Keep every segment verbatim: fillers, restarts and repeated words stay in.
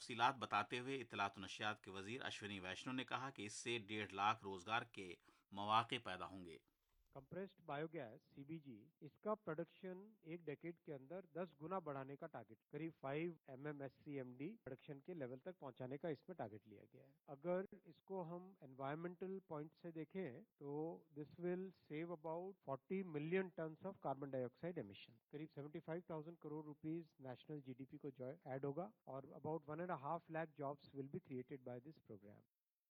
तफसीलात बताते हुए इत्तलात व नशियात के वजीर अश्विनी वैष्णव ने कहा कि इससे डेढ़ लाख रोजगार के मौके पैदा होंगे। कंप्रेस्ड बायोगैस सीबीजी इसका प्रोडक्शन एक डेकेड के अंदर दस गुना बढ़ाने का टारगेट, करीब five M M S C M D production के लेवल तक पहुंचाने का इसमें टारगेट लिया गया है। अगर इसको हम एनवायरमेंटल पॉइंट से देखें तो this will save about forty million tons of carbon dioxide emission, करीब seventy five thousand crore rupees national GDP को जो ऐड होगा और about one and half lakh jobs will be created by this programme.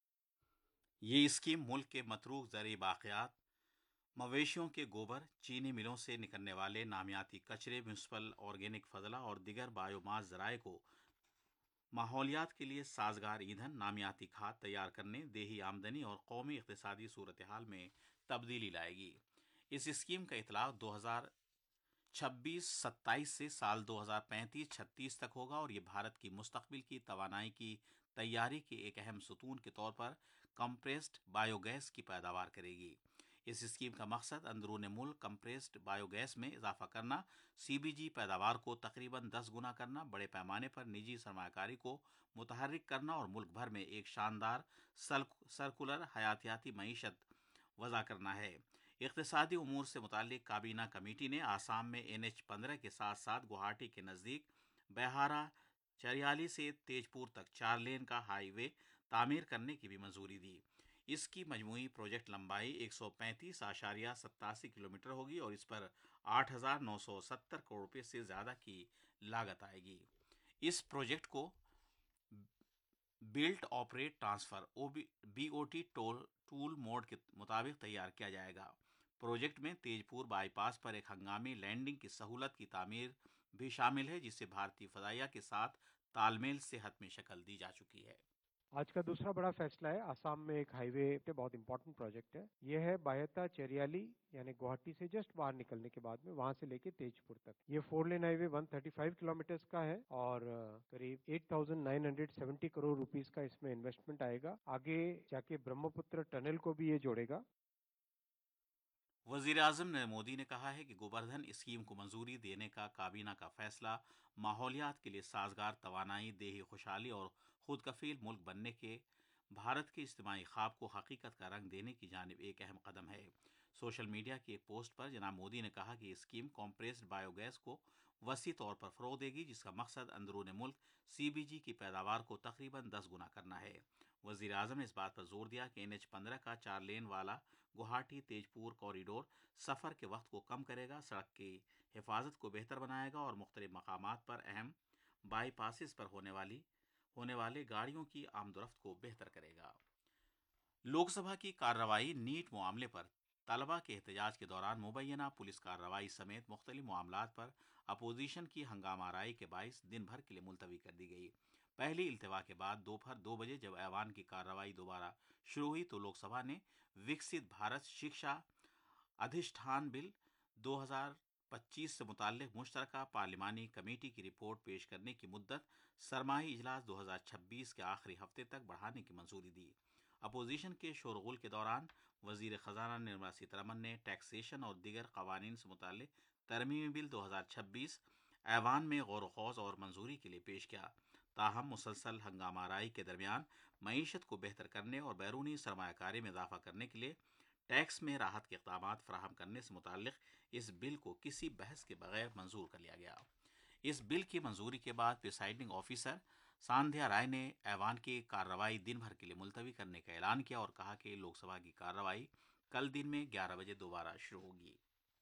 ये scheme मुल्क के मतरूक ज़रूरी बाक़ियात, मवेशियों के गोबर, चीनी मिलों से निकलने वाले नामियाती कचरे, म्यूनसिपल ऑर्गेनिक फजला और दिगर बायोमास ज़राए को माहौलियात के लिए साजगार ईंधन, नामियाती खाद तैयार करने, देही आमदनी और कौमी इक़्तिसादी सूरत हाल में तब्दीली लाएगी। इस स्कीम का इतलाक़ दो हज़ार छब्बीस सत्ताईस से साल दो हज़ार पैंतीस छत्तीस तक होगा और ये भारत की मुस्तकबिल की तवानाई की तैयारी के एक अहम सतून के तौर पर कंप्रेस्ड बायोगैस की पैदावार करेगी। इस स्कीम का मकसद अंदरून मुल्क कंप्रेस्ड बायोगैस में इजाफा करना, सीबीजी पैदावार को तकरीबन दस गुना करना, बड़े पैमाने पर निजी सरमाकारी को मुतहर्रिक करना और मुल्क भर में एक शानदार सर्कुलर हयातियाती मईशत वज़ा करना है। इक़्तिसादी उमूर से मुताल्लिक़ काबीना कमेटी ने आसाम में एन एच पंद्रह के साथ साथ गुवाहाटी के नज़दीक बेहारा चरियाली से तेजपुर तक चार लेन का हाईवे तामीर करने की भी मंजूरी दी। इसकी मजमूई प्रोजेक्ट लंबाई एक सौ पैंतीस आशारिया सत्तासी किलोमीटर होगी और इस पर आठ हजार नौ सौ सत्तर करोड़ रुपये से ज़्यादा की लागत आएगी। इस प्रोजेक्ट को built operate transfer BOT toll tool mode के मुताबिक तैयार किया जाएगा। प्रोजेक्ट में तेजपुर बाईपास पर एक हंगामी लैंडिंग की सहूलत की तामीर भी शामिल है, जिससे भारतीय फदाइया के साथ तालमेल से हतमी शक्ल दी जा चुकी है। आज का दूसरा बड़ा फैसला है, आसाम में एक हाईवे पे बहुत इंपॉर्टेंट प्रोजेक्ट है। यह है बायता चेरियाली, यानी गुवाहाटी से जस्ट बाहर निकलने के बाद में वहां से लेके तेजपुर तक। ये फोर लेन हाईवे एक सौ पैंतीस किलोमीटर का है और करीब आठ हज़ार नौ सौ सत्तर करोड़ रुपीस का इसमें इन्वेस्टमेंट आएगा। आगे जाके ब्रह्मपुत्र टनल को भी ये जोड़ेगा। वज़ीर आज़म नरेंद्र मोदी ने कहा है कि गोबर्धन स्कीम को मंजूरी देने का काबीना का फैसला माहौलियात के लिए साजगार तवानाई, देही खुशहाली और खुद कफील मुल्क बनने के भारत के इज्तिमाई ख्वाब को हकीकत का रंग देने की जानिब एक अहम कदम है। सोशल मीडिया की एक पोस्ट पर जनाब मोदी ने कहा कि स्कीम कॉम्प्रेस्ड बायोगैस को वसी तौर पर फ़रोग़ देगी, जिसका मकसद अंदरून मुल्क सीबीजी की पैदावार को तकरीबन दस गुना करना है। वज़ीर आज़म ने इस बात पर जोर दिया कि एन एच पंद्रह का चार लेन वाला गुवाहाटी तेजपुर कॉरिडोर सफ़र के वक्त को कम करेगा, सड़क की हिफाजत को बेहतर बनाएगा और मुख्तलिफ मकामात पर अहम बाईपासिस पर होने वाली होने वाले गाड़ियों की आमदोरफ्त को बेहतर करेगा। लोकसभा की कार्रवाई नीट मामले पर तलबा के एहतजाज के दौरान मुबैना पुलिस कार्रवाई समेत मुख्तलिफ मामलात पर अपोजिशन की हंगामाराई के बाइस दिन भर के लिए मुलतवी कर दी गई। पहली इल्तवा के बाद दोपहर दो बजे जब ऐवान की कार्रवाई दोबारा शुरू हुई तो लोकसभा ने विकसित भारत शिक्षा अधिष्ठान बिल दो हज़ार पच्चीस से मुताल्लिक मुश्तरका पार्लिमानी कमेटी की रिपोर्ट पेश करने की मुद्दत सरमाही इजलास दो हज़ार छब्बीस के आखिरी हफ्ते तक बढ़ाने की मंजूरी दी। अपोजिशन के शोरगुल के दौरान वजीर खजाना निर्मला सीतारमन ने टैक्सेशन और दीगर कवानीन से मुताल्लिक तरमीमी बिल दो हज़ार छब्बीस ऐवान में गौर खौज और मंजूरी के लिए पेश किया। ताहम मुसलसल हंगामाराई के दरमियान मईशत को बेहतर करने और बैरूनी सरमायाकारी में इजाफा करने के लिए टैक्स में राहत के इक़दामात फराहम करने से मुताल्लिक इस बिल को किसी बहस के बगैर मंजूर कर लिया गया। इस बिल की मंजूरी के बाद प्रिसाइडिंग ऑफिसर सांध्या राय ने ऐवान की कार्रवाई दिन भर के लिए मुलतवी करने का ऐलान किया और कहा कि लोकसभा की कार्रवाई कल दिन में ग्यारह बजे दोबारा शुरू होगी।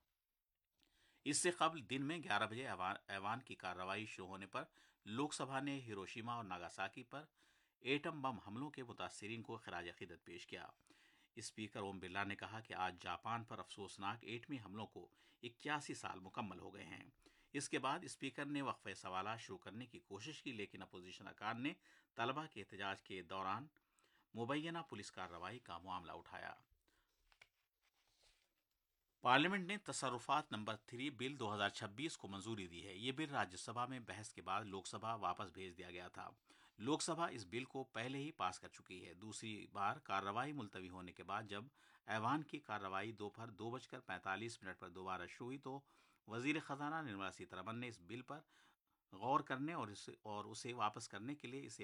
इससे कबल दिन में ग्यारह बजे ऐवान की कार्रवाई शुरू होने पर लोकसभा ने हिरोशिमा और नागासाकी पर एटम बम हमलों के मुतासरीन को खिराज अकीदत पेश किया। स्पीकर ओम बिरला ने कहा कि आज जापान पर अफसोसनाक एटमी हमलों को इक्यासी साल मुकम्मल हो गए हैं। इसके बाद स्पीकर ने वक्फे सवाल शुरू करने की कोशिश की, लेकिन अपोजिशन अरकान ने तलबा के एहतजाज के दौरान मुबैना पुलिस कार्रवाई का मामला उठाया। पार्लियामेंट ने तसर्रुफात नंबर थ्री बिल दो हज़ार छब्बीस को मंजूरी दी है। ये बिल राज्यसभा में बहस के बाद लोकसभा वापस भेज दिया गया था। लोकसभा इस बिल को पहले ही पास कर चुकी है। दूसरी बार कार्रवाई मुलतवी होने के बाद जब ऐवान की कार्रवाई दोपहर दो बजकर पैंतालीस मिनट पर दोबारा शुरू हुई तो वजीर खजाना निर्मला सीतारमन ने इस बिल पर गौर करने और इसे और उसे वापस करने के लिए इसे